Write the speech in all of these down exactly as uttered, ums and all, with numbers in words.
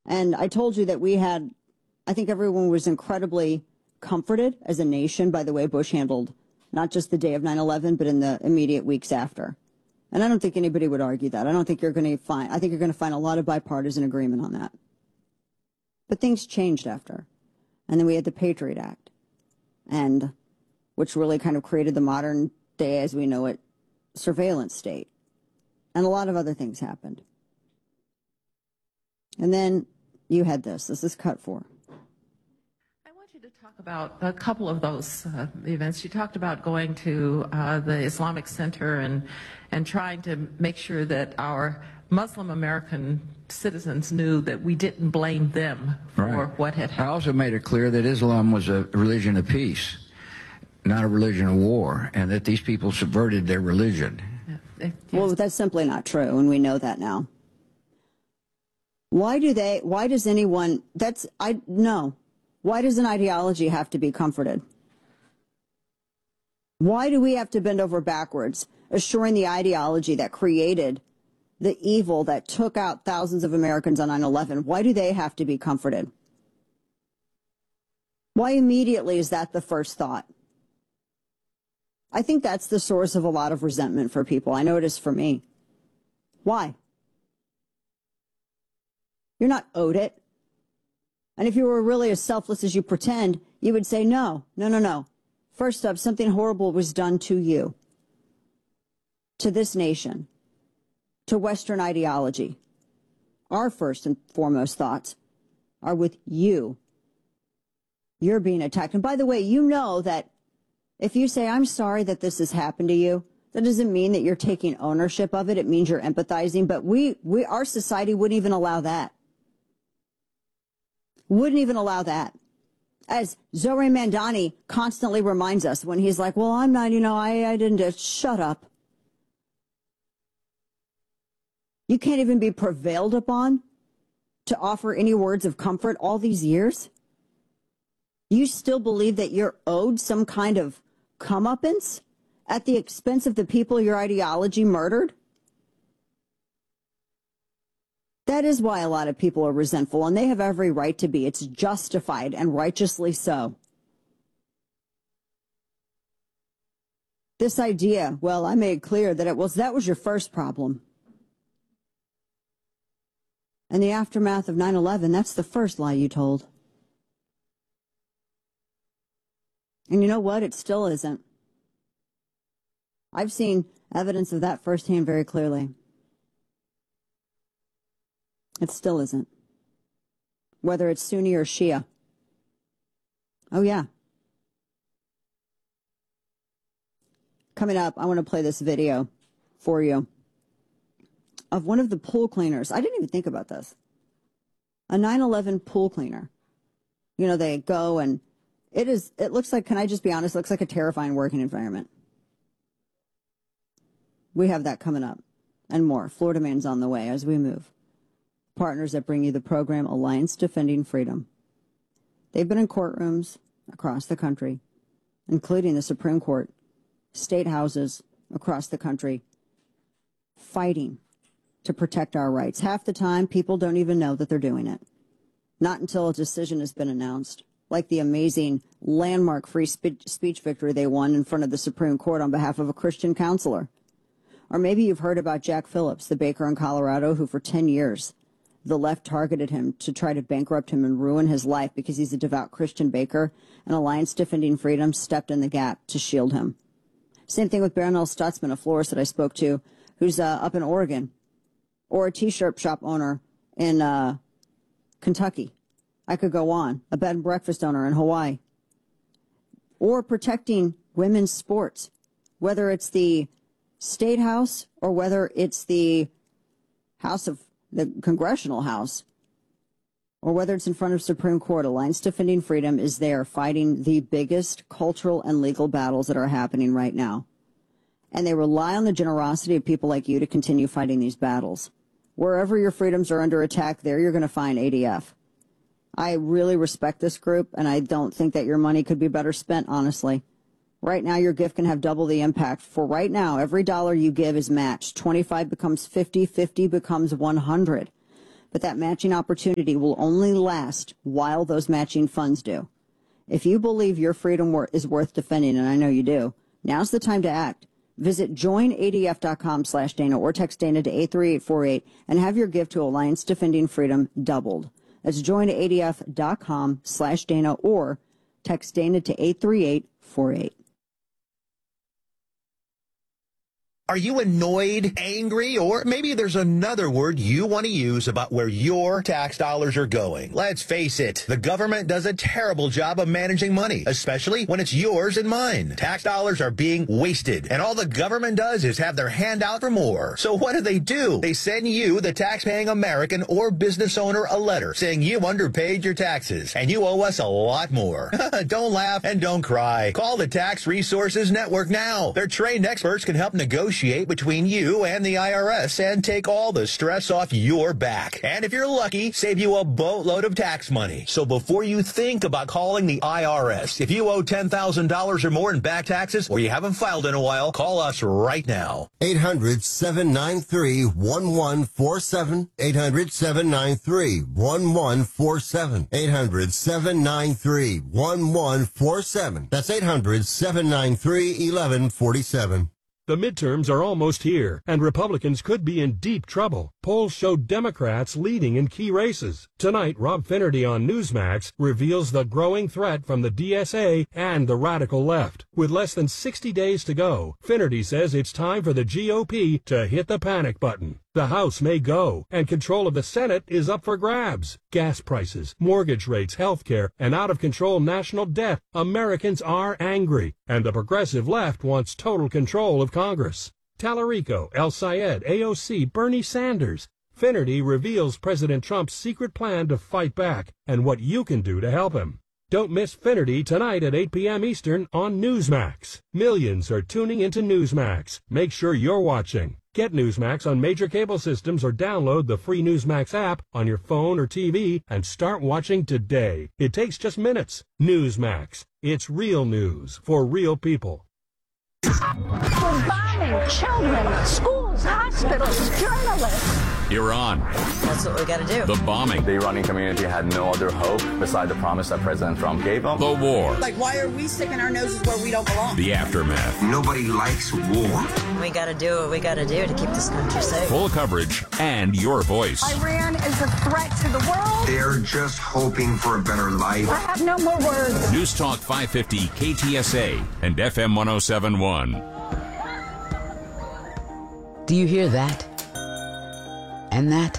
And I told you that we had, I think everyone was incredibly comforted as a nation by the way Bush handled not just the day of nine eleven, but in the immediate weeks after. And I don't think anybody would argue that. I don't think you're going to find, I think you're going to find a lot of bipartisan agreement on that. But things changed after. And then we had the Patriot Act, and which really kind of created the modern day as we know it surveillance state. And a lot of other things happened. And then you had this. This is cut four. I want you to talk about a couple of those uh, events. You talked about going to uh, the Islamic Center and, and trying to make sure that our Muslim American citizens knew that we didn't blame them for right. what had happened. I also made it clear that Islam was a religion of peace, not a religion of war, and that these people subverted their religion. Yeah. Well, that's simply not true, and we know that now. Why do they, why does anyone, that's, I, no. Why does an ideology have to be comforted? Why do we have to bend over backwards, assuring the ideology that created the evil that took out thousands of Americans on nine eleven? Why do they have to be comforted? Why immediately is that the first thought? I think that's the source of a lot of resentment for people. I know it is for me. Why? You're not owed it. And if you were really as selfless as you pretend, you would say, no, no, no, no. First up, something horrible was done to you, to this nation, to Western ideology. Our first and foremost thoughts are with you. You're being attacked. And by the way, you know that if you say, I'm sorry that this has happened to you, that doesn't mean that you're taking ownership of it. It means you're empathizing. But we, we, our society wouldn't even allow that. Wouldn't even allow that. As Zohran Mamdani constantly reminds us when he's like, well, I'm not, you know, I, I didn't just shut up. You can't even be prevailed upon to offer any words of comfort all these years? You still believe that you're owed some kind of comeuppance at the expense of the people your ideology murdered? That is why a lot of people are resentful, and they have every right to be. It's justified and righteously so. This idea, well, I made clear that it was that was your first problem. In the aftermath of nine eleven, that's the first lie you told. And you know what? It still isn't. I've seen evidence of that firsthand very clearly. It still isn't. Whether it's Sunni or Shia. Oh, yeah. Coming up, I want to play this video for you of one of the pool cleaners. I didn't even think about this. A nine eleven pool cleaner. You know, they go and it is, it looks like, can I just be honest, it looks like a terrifying working environment. We have that coming up and more. Florida Man's on the way as we move. Partners that bring you the program Alliance Defending Freedom. They've been in courtrooms across the country, including the Supreme Court, state houses across the country, fighting to protect our rights. Half the time, people don't even know that they're doing it. Not until a decision has been announced, like the amazing landmark free spe- speech victory they won in front of the Supreme Court on behalf of a Christian counselor. Or maybe you've heard about Jack Phillips, the baker in Colorado, who for ten years the left targeted him to try to bankrupt him and ruin his life because he's a devout Christian baker, and Alliance Defending Freedom stepped in the gap to shield him. Same thing with Barronelle Stutzman, a florist that I spoke to, who's uh, up in Oregon, or a T-shirt shop owner in uh, Kentucky. I could go on. A bed and breakfast owner in Hawaii. Or protecting women's sports, whether it's the State House or whether it's the House of the Congressional House, or whether it's in front of Supreme Court. Alliance Defending Freedom is there fighting the biggest cultural and legal battles that are happening right now. And they rely on the generosity of people like you to continue fighting these battles. Wherever your freedoms are under attack, there you're going to find A D F. I really respect this group, and I don't think that your money could be better spent, honestly. Right now, your gift can have double the impact. For right now, every dollar you give is matched. twenty-five becomes fifty, fifty becomes one hundred. but that matching opportunity will only last while those matching funds do. If you believe your freedom wor- is worth defending, and I know you do, now's the time to act. Visit join A D F dot com slash Dana or text Dana to eight three eight four eight and have your gift to Alliance Defending Freedom doubled. That's join A D F dot com slash Dana or text Dana to eight three eight four eight. Are you annoyed, angry, or maybe there's another word you want to use about where your tax dollars are going? Let's face it, the government does a terrible job of managing money, especially when it's yours and mine. Tax dollars are being wasted, and all the government does is have their hand out for more. So what do they do? They send you, the tax-paying American or business owner, a letter saying you underpaid your taxes, and you owe us a lot more. Don't laugh and don't cry. Call the Tax Resources Network now. Their trained experts can help negotiate between you and the I R S and take all the stress off your back. And if you're lucky, save you a boatload of tax money. So before you think about calling the I R S, if you owe ten thousand dollars or more in back taxes or you haven't filed in a while, call us right now. eight hundred, seven nine three, one one four seven. eight hundred, seven nine three, one one four seven. eight hundred, seven nine three, one one four seven. That's eight hundred, seven nine three, one one four seven. The midterms are almost here, and Republicans could be in deep trouble. Polls show Democrats leading in key races. Tonight, Rob Finnerty on Newsmax reveals the growing threat from the D S A and the radical left. With less than sixty days to go, Finnerty says it's time for the G O P to hit the panic button. The House may go, and control of the Senate is up for grabs. Gas prices, mortgage rates, health care, and out-of-control national debt. Americans are angry, and the progressive left wants total control of Congress. Tallarico, El Sayed, A O C, Bernie Sanders. Finnerty reveals President Trump's secret plan to fight back and what you can do to help him. Don't miss Finnerty tonight at eight p.m. Eastern on Newsmax. Millions are tuning into Newsmax. Make sure you're watching. Get Newsmax on major cable systems or download the free Newsmax app on your phone or T V and start watching today. It takes just minutes. Newsmax. It's real news for real people. We're bombing children, schools, hospitals, journalists. Iran. That's what we got to do. The bombing. The Iranian community had no other hope beside the promise that President Trump gave them. The war. Like, why are we sticking our noses where we don't belong? The aftermath. Nobody likes war. We got to do what we got to do to keep this country safe. Full coverage and your voice. Iran is a threat to the world. They're just hoping for a better life. I have no more words. News Talk five fifty K T S A and F M one oh seven point one. Do you hear that? And that?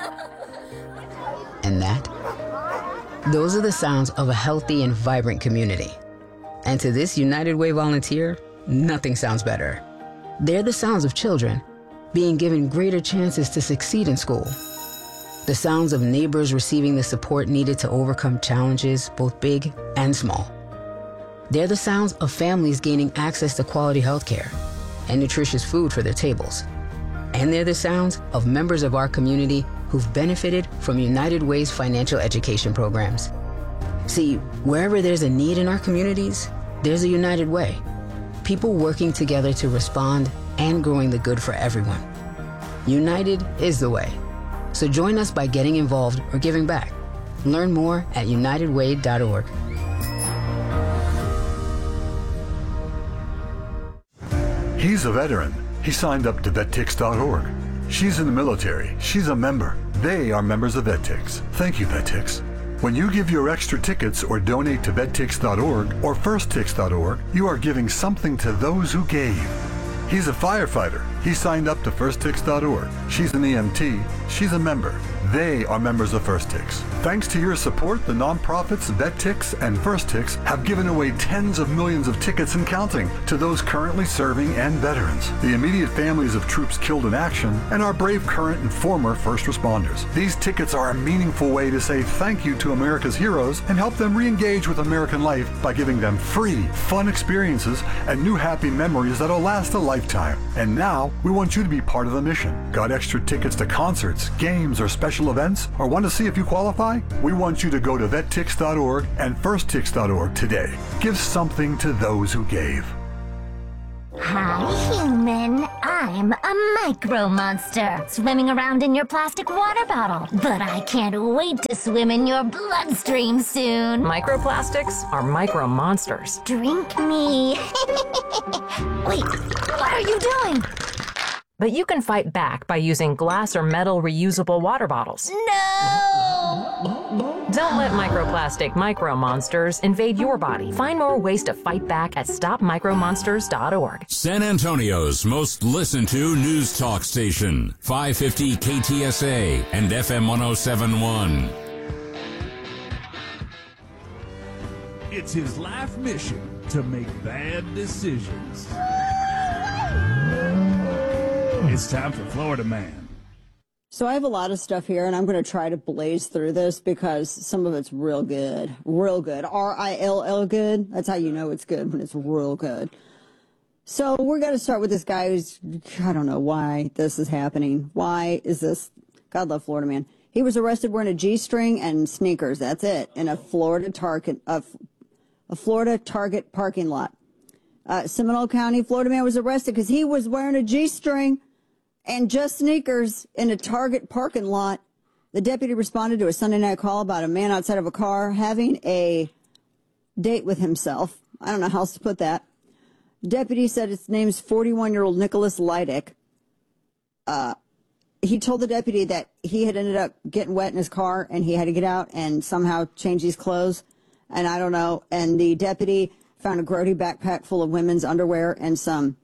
And that? Those are the sounds of a healthy and vibrant community. And to this United Way volunteer, nothing sounds better. They're the sounds of children being given greater chances to succeed in school. The sounds of neighbors receiving the support needed to overcome challenges, both big and small. They're the sounds of families gaining access to quality health care and nutritious food for their tables. And they're the sounds of members of our community who've benefited from United Way's financial education programs. See, wherever there's a need in our communities, there's a United Way. People working together to respond and growing the good for everyone. United is the way. So join us by getting involved or giving back. Learn more at united way dot org. He's a veteran. He signed up to vet tix dot org. She's in the military. She's a member. They are members of VetTix. Thank you, VetTix. When you give your extra tickets or donate to vet tix dot org or first tix dot org, you are giving something to those who gave. He's a firefighter. He signed up to first tix dot org. She's an E M T. She's a member. They are members of FirstTix. Thanks to your support, the nonprofits VetTix and FirstTix have given away tens of millions of tickets and counting to those currently serving and veterans, the immediate families of troops killed in action, and our brave current and former first responders. These tickets are a meaningful way to say thank you to America's heroes and help them re-engage with American life by giving them free, fun experiences and new happy memories that'll last a lifetime. And now, we want you to be part of the mission. Got extra tickets to concerts, games, or special events, or want to see if you qualify? We want you to go to vet tix dot org and first tix dot org today. Give something to those who gave. Hi, human. I'm a micro monster, swimming around in your plastic water bottle. But I can't wait to swim in your bloodstream soon. Microplastics are micro monsters. Drink me. Wait, what are you doing? But you can fight back by using glass or metal reusable water bottles. No! Don't let microplastic micro monsters invade your body. Find more ways to fight back at stop micro monsters dot org. San Antonio's most listened to news talk station, five fifty K T S A and F M one oh seven point one. It's his life mission to make bad decisions. It's time for Florida Man. So I have a lot of stuff here, and I'm going to try to blaze through this because some of it's real good. Real good. R I L L good. That's how you know it's good, when it's real good. So we're going to start with this guy who's, I don't know why this is happening. Why is this? God love Florida Man. He was arrested wearing a G-string and sneakers. That's it. In a Florida Target, a, a Florida Target parking lot. Uh, Seminole County, Florida man was arrested because he was wearing a G-string and just sneakers in a Target parking lot. The deputy responded to a Sunday night call about a man outside of a car having a date with himself. I don't know how else to put that. Deputy said his name's forty-one-year-old Nicholas Leidick. Uh, he told the deputy that he had ended up getting wet in his car and he had to get out and somehow change his clothes. And I don't know. And the deputy found a grody backpack full of women's underwear and some,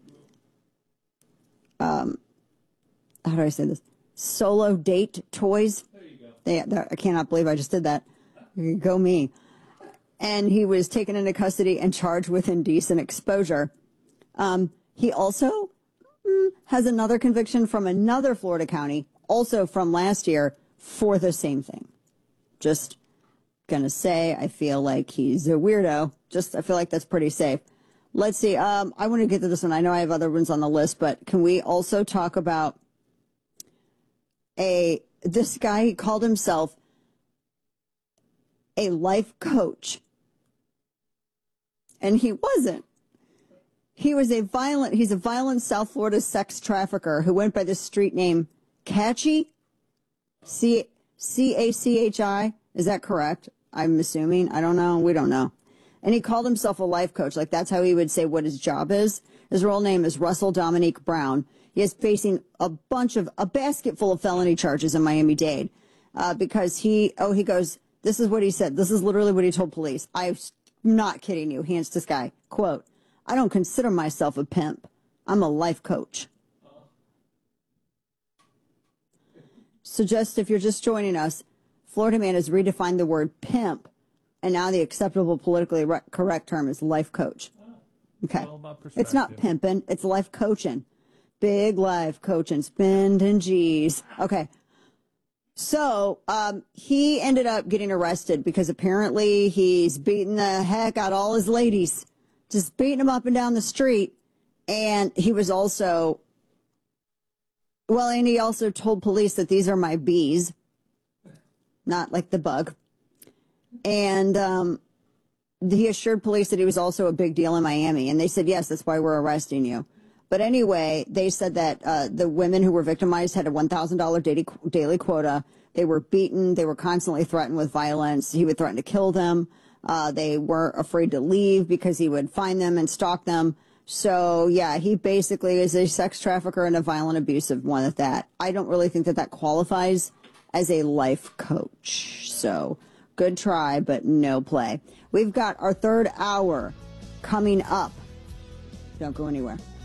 um, how do I say this? Solo date toys. There you go. They, I cannot believe I just did that. Go me. And he was taken into custody and charged with indecent exposure. Um, he also mm, has another conviction from another Florida county, also from last year, for the same thing. Just gonna say, I feel like he's a weirdo. Just, I feel like that's pretty safe. Let's see. Um, I want to get to this one. I know I have other ones on the list, but can we also talk about a, this guy, he called himself a life coach. And he wasn't. He was a violent, he's a violent South Florida sex trafficker who went by the street name Catchy, C A C H I. Is that correct? I'm assuming. I don't know. We don't know. And he called himself a life coach. Like, that's how he would say what his job is. His real name is Russell Dominique Brown. He is facing a bunch of, a basket full of felony charges in Miami-Dade. Uh, because he, oh, he goes, this is what he said. This is literally what he told police. I'm not kidding you. He answered this guy, quote, I don't consider myself a pimp. I'm a life coach. So just, if you're just joining us, Florida man has redefined the word pimp, and now the acceptable politically re- correct term is life coach. Okay. It's not pimping, it's life coaching. Big life coaching, spending G's. Okay. So um, he ended up getting arrested because apparently he's beating the heck out of all his ladies, just beating them up and down the street. And he was also, well, and he also told police that these are my bees, not like the bug. And um, he assured police that he was also a big deal in Miami. And they said, yes, that's why we're arresting you. But anyway, they said that uh, the women who were victimized had a one thousand dollars daily, daily quota. They were beaten. They were constantly threatened with violence. He would threaten to kill them. Uh, they were afraid to leave because he would find them and stalk them. So, yeah, he basically is a sex trafficker and a violent, abusive one at that. I don't really think that that qualifies as a life coach. So, good try, but no play. We've got our third hour coming up. Don't go anywhere.